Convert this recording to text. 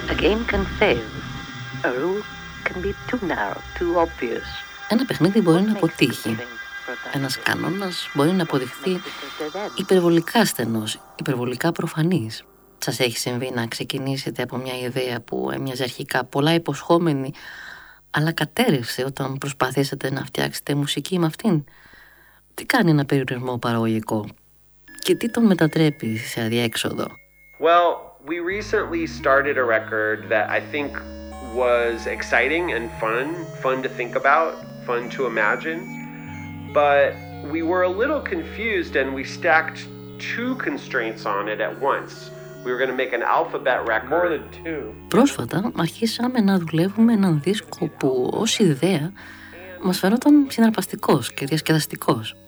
A game can fail. A rule can be too narrow, too obvious. Ένα παιχνίδι μπορεί να αποτύχει. Ένας κανόνας μπορεί να αποδειχθεί υπερβολικά στενός, υπερβολικά προφανής. Σας έχει συμβεί να ξεκινήσετε από μια ιδέα που έμοιαζε αρχικά πολλά υποσχόμενη, αλλά κατέρευσε όταν προσπαθήσατε να φτιάξετε μουσική με αυτήν? Τι κάνει ένα περιορισμό παραγωγικό και τι τον μετατρέπει σε αδιέξοδο? Well, we recently started a record that I think was exciting and fun to think about, fun to imagine. But we were a little confused and we stacked 2 constraints on it at once. We were going to make an alphabet record. More than 2. Πρόσφατα αρχίσαμε να δουλεύουμε έναν δίσκο που ως ιδέα μας φαινόταν συναρπαστικός και διασκεδαστικός.